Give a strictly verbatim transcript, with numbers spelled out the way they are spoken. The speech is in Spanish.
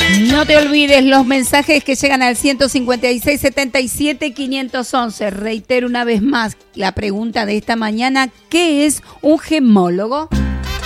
No te olvides los mensajes que llegan al ciento cincuenta y seis, setenta y siete, quinientos once. Reitero una vez más la pregunta de esta mañana: ¿qué es un gemólogo?